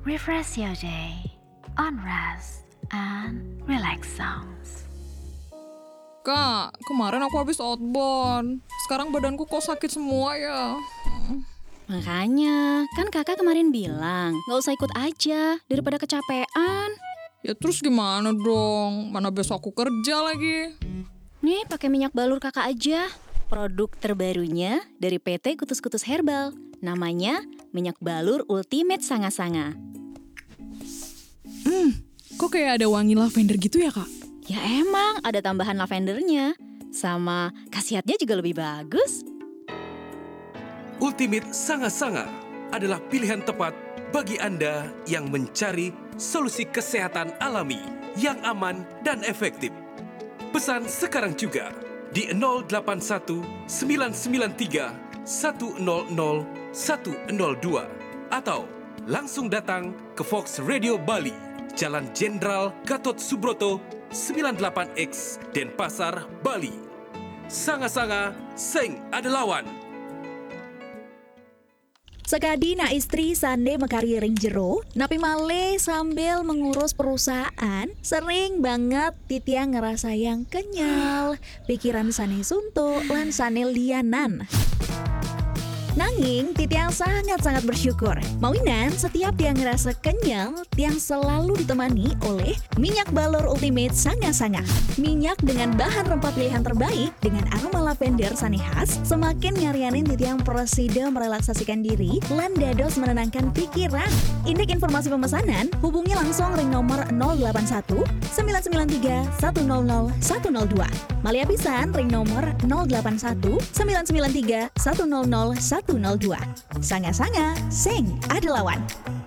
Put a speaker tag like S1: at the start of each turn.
S1: Refresh your day on rest and relax songs.
S2: Kak, kemarin aku habis outbound. Sekarang badanku kok sakit semua ya.
S3: Makanya, kan kakak kemarin bilang gak usah ikut aja daripada kecapean.
S2: Ya terus gimana dong? Mana besok aku kerja lagi?
S3: Nih, pakai minyak balur kakak aja. Produk terbarunya dari PT Kutus-Kutus Herbal. Namanya Minyak Balur Ultimate Sanga-Sanga.
S2: Kok kayak ada wangi lavender gitu ya, Kak?
S3: Ya emang ada tambahan lavendernya. Sama khasiatnya juga lebih bagus.
S4: Ultimate Sanga-Sanga adalah pilihan tepat bagi Anda yang mencari solusi kesehatan alami yang aman dan efektif. Pesan sekarang juga di 081 993 100 102 atau langsung datang ke Fox Radio Bali, Jalan Jenderal Gatot Subroto 98X, Denpasar, Bali. Sanga-sanga sing ada lawan.
S5: Sekadi na istri sande mekari ring jero, napi male sambil mengurus perusahaan, sering banget titiang ngerasa yang kenyal, pikiran sane suntuk lan sane lianan. Nanging, Titiang sangat-sangat bersyukur. Mawinan, setiap Tiang ngerasa kenyal, Tiang selalu ditemani oleh Minyak Balur Ultimate Sanga-Sanga. Minyak dengan bahan rempah pilihan terbaik dengan aroma lavender sane khas, semakin nyarianin Titiang preside merelaksasikan diri, lan dados menenangkan pikiran. Indek informasi pemesanan, hubungi langsung ring nomor 081 993 100 102. Malia pisan ring nomor 081 993 100 102. Sanga-sanga, sing ada lawan.